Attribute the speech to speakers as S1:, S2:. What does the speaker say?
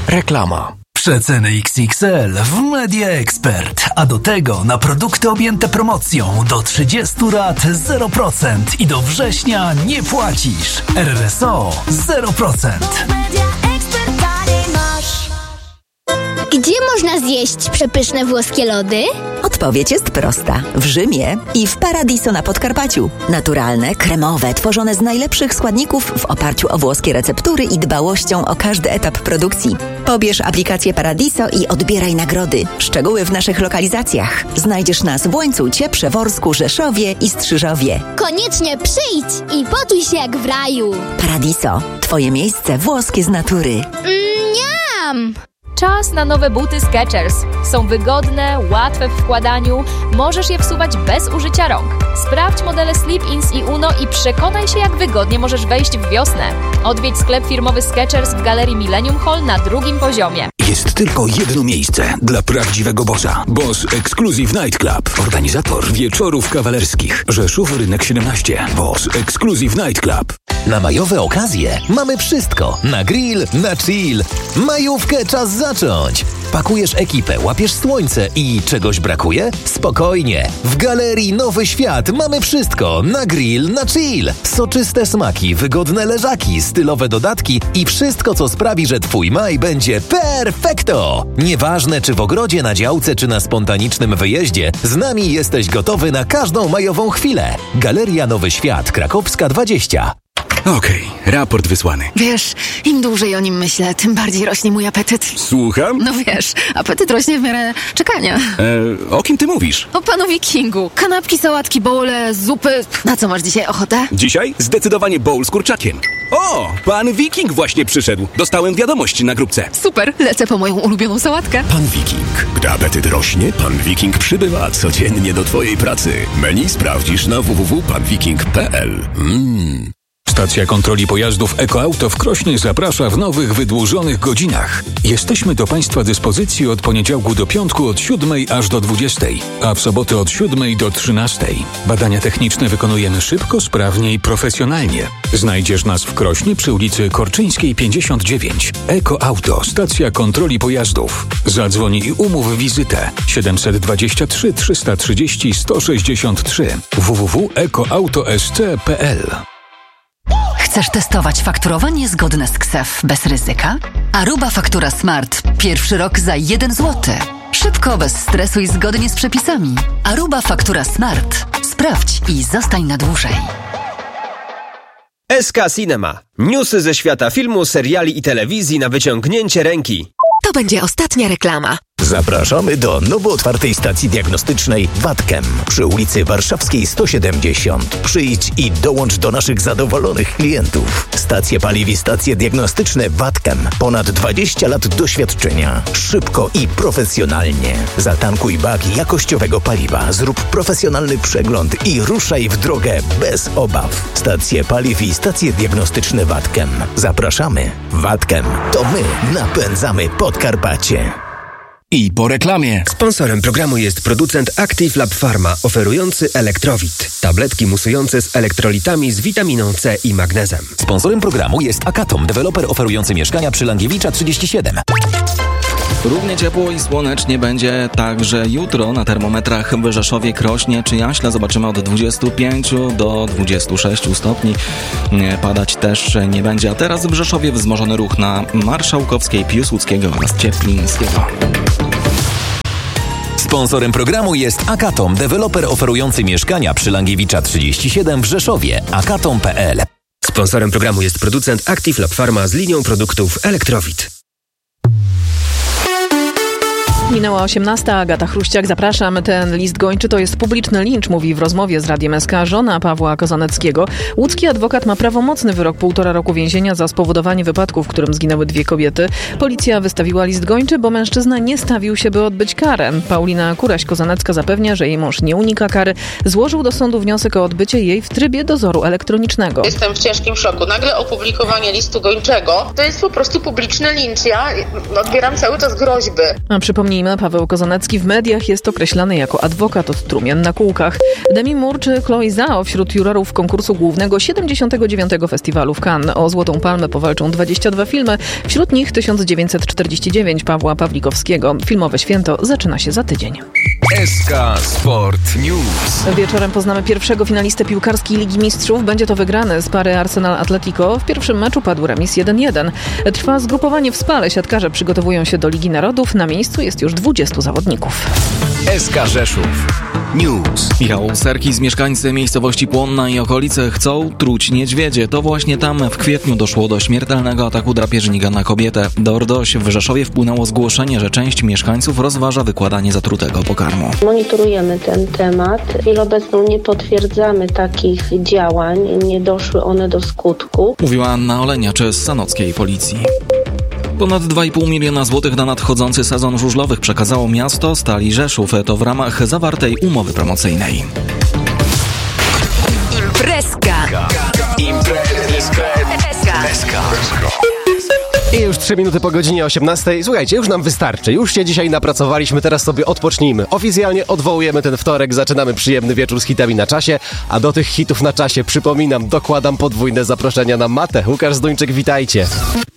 S1: Reklama.
S2: Przeceny XXL w Media Expert, a do tego na produkty objęte promocją do 30 lat 0% i do września nie płacisz. RRSO 0%.
S3: Gdzie można zjeść przepyszne włoskie lody?
S4: Odpowiedź jest prosta. W Rzymie i w Paradiso na Podkarpaciu. Naturalne, kremowe, tworzone z najlepszych składników w oparciu o włoskie receptury i dbałością o każdy etap produkcji. Pobierz aplikację Paradiso i odbieraj nagrody. Szczegóły w naszych lokalizacjach. Znajdziesz nas w Łańcucie, Przeworsku, Rzeszowie i Strzyżowie.
S3: Koniecznie przyjdź i poczuj się jak w raju.
S4: Paradiso. Twoje miejsce włoskie z natury.
S3: Niam!
S5: Czas na nowe buty Skechers. Są wygodne, łatwe w wkładaniu, możesz je wsuwać bez użycia rąk. Sprawdź modele Slip-ins i Uno i przekonaj się, jak wygodnie możesz wejść w wiosnę. Odwiedź sklep firmowy Skechers w Galerii Millennium Hall na 2. poziomie.
S6: Jest tylko jedno miejsce dla prawdziwego bossa. Boss Exclusive Night Club. Organizator wieczorów kawalerskich. Rzeszów, Rynek 17. Boss Exclusive Night Club.
S7: Na majowe okazje mamy wszystko. Na grill, na chill. Majówkę czas zacząć. Pakujesz ekipę, łapiesz słońce i czegoś brakuje? Spokojnie. W Galerii Nowy Świat mamy wszystko. Na grill, na chill. Soczyste smaki, wygodne leżaki, stylowe dodatki i wszystko, co sprawi, że twój maj będzie perfekto. Nieważne, czy w ogrodzie, na działce, czy na spontanicznym wyjeździe, z nami jesteś gotowy na każdą majową chwilę. Galeria Nowy Świat, Krakowska 20.
S6: Okej, raport wysłany.
S8: Wiesz, im dłużej o nim myślę, tym bardziej rośnie mój apetyt.
S6: Słucham?
S8: No wiesz, apetyt rośnie w miarę czekania.
S6: O kim ty mówisz?
S8: O panu Wikingu. Kanapki, sałatki, bowle, zupy. Na co masz dzisiaj ochotę?
S6: Dzisiaj zdecydowanie bowl z kurczakiem. O, pan Wiking właśnie przyszedł. Dostałem wiadomość na grupce.
S8: Super, lecę po moją ulubioną sałatkę.
S9: Pan Wiking. Gdy apetyt rośnie, pan Wiking przybywa codziennie do twojej pracy. Menu sprawdzisz na www.panwiking.pl.
S6: Stacja kontroli pojazdów EcoAuto w Krośnie zaprasza w nowych, wydłużonych godzinach. Jesteśmy do Państwa dyspozycji od poniedziałku do piątku od 7 aż do 20, a w soboty od 7 do 13. Badania techniczne wykonujemy szybko, sprawnie i profesjonalnie. Znajdziesz nas w Krośnie przy ulicy Korczyńskiej 59. EcoAuto, stacja kontroli pojazdów. Zadzwoń i umów wizytę 723 330 163 www.ecoauto.sc.pl.
S10: Chcesz testować fakturowanie zgodne z KSEF bez ryzyka? Aruba Faktura Smart. Pierwszy rok za 1 zł. Szybko, bez stresu i zgodnie z przepisami. Aruba Faktura Smart. Sprawdź i zostań na dłużej.
S11: SK Cinema. Newsy ze świata filmu, seriali i telewizji na wyciągnięcie ręki.
S8: To będzie ostatnia reklama.
S9: Zapraszamy do nowo otwartej stacji diagnostycznej Watkem przy ulicy Warszawskiej 170. Przyjdź i dołącz do naszych zadowolonych klientów. Stacje paliw i stacje diagnostyczne Watkem. Ponad 20 lat doświadczenia. Szybko i profesjonalnie. Zatankuj bak jakościowego paliwa, zrób profesjonalny przegląd i ruszaj w drogę bez obaw. Stacje paliw i stacje diagnostyczne Watkem. Zapraszamy. Watkem. To my napędzamy Podkarpacie.
S12: I po reklamie.
S11: Sponsorem programu jest producent Active Lab Pharma, oferujący Elektrowit. Tabletki musujące z elektrolitami z witaminą C i magnezem.
S7: Sponsorem programu jest Akatom, deweloper oferujący mieszkania przy Langiewicza 37.
S12: Równie ciepło i słonecznie będzie także jutro. Na termometrach w Rzeszowie, Krośnie czy Jaśle zobaczymy od 25 do 26 stopni. Padać też nie będzie. A teraz w Rzeszowie wzmożony ruch na Marszałkowskiej, Piłsudskiego oraz Cieplińskiego.
S7: Sponsorem programu jest Akatom, deweloper oferujący mieszkania przy Langiewicza 37 w Rzeszowie. akatom.pl.
S11: Sponsorem programu jest producent Active Lab Pharma z linią produktów Elektrowit.
S13: Minęła 18. Agata Chruściak, zapraszam. Ten list gończy to jest publiczny lincz, mówi w rozmowie z Radiem SK żona Pawła Kozaneckiego. Łódzki adwokat ma prawomocny wyrok 1,5 roku więzienia za spowodowanie wypadku, w którym zginęły 2 kobiety. Policja wystawiła list gończy, bo mężczyzna nie stawił się, by odbyć karę. Paulina Kuraś-Kozanecka zapewnia, że jej mąż nie unika kary. Złożył do sądu wniosek o odbycie jej w trybie dozoru elektronicznego.
S14: Jestem w ciężkim szoku. Nagle opublikowanie listu gończego to jest po prostu publiczny lincz. Ja odbieram cały czas groźby.
S13: A przypomnijmy, Przypomnijmy, Paweł Kozanecki w mediach jest określany jako adwokat od trumien na kółkach. Demi Moore czy Chloe Zhao wśród jurorów konkursu głównego 79. Festiwalu w Cannes. O Złotą Palmę powalczą 22 filmy, wśród nich 1949 Pawła Pawlikowskiego. Filmowe święto zaczyna się za tydzień.
S1: SK Sport News.
S13: Wieczorem poznamy pierwszego finalistę piłkarskiej Ligi Mistrzów. Będzie to wygrany z pary Arsenal-Atletico. W pierwszym meczu padł remis 1-1. Trwa zgrupowanie w Spale. Siatkarze przygotowują się do Ligi Narodów. Na miejscu jest już 20 zawodników.
S1: SK Rzeszów News.
S12: Michał Serkis, mieszkańcy miejscowości Płonna i okolice chcą truć niedźwiedzie. To właśnie tam w kwietniu doszło do śmiertelnego ataku drapieżnika na kobietę. Do RDOŚ w Rzeszowie wpłynęło zgłoszenie, że część mieszkańców rozważa wykładanie zatrutego pokarmu.
S15: Monitorujemy ten temat. W chwili obecną nie potwierdzamy takich działań. Nie doszły one do skutku.
S12: Mówiła Anna Oleniacz z sanockiej policji. Ponad 2,5 miliona złotych na nadchodzący sezon żużlowych przekazało miasto Stali Rzeszów. To w ramach zawartej umowy promocyjnej.
S10: Imprezka.
S16: I już 3 minuty po godzinie 18. Słuchajcie, już nam wystarczy. Już się dzisiaj napracowaliśmy, teraz sobie odpocznijmy. Oficjalnie odwołujemy ten wtorek, zaczynamy przyjemny wieczór z hitami na czasie, a do tych hitów na czasie, przypominam, dokładam podwójne zaproszenia na matę. Łukasz Zduńczyk, witajcie.